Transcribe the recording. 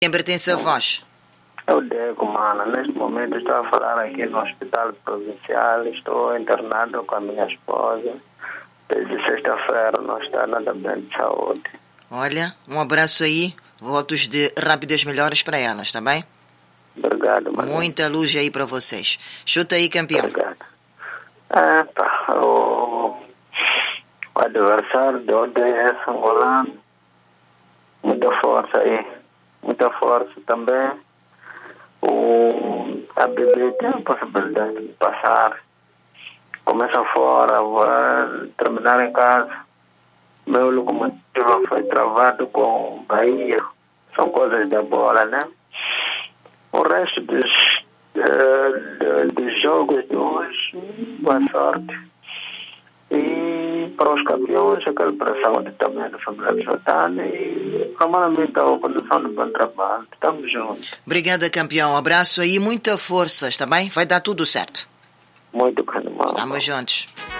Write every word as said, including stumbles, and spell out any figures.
Quem pertence a vós? É o Deco, mano. Neste momento estou a falar aqui no Hospital Provincial. Estou internado com a minha esposa. Desde sexta-feira não está nada bem de saúde. Olha, um abraço aí. Votos de rápidas melhoras para elas, está bem? Obrigado, mano. Muita luz aí para vocês. Chuta aí, campeão. Obrigado. É, pá, o, o adversário de ontem é angolano. Muita força aí. Muita força também. O A B B tem a possibilidade de passar. Começa fora, vai terminar em casa. Meu locomotiva foi travado com Bahia. São coisas da bola, né? O resto dos, uh, dos jogos de hoje, boa sorte. E para os campeões, aquela pressão de também da família de Jotana e provavelmente a condução do bom trabalho. Estamos juntos. Obrigada, campeão. Um abraço aí, muita força, está bem? Vai dar tudo certo. Muito bem, irmão. Estamos juntos.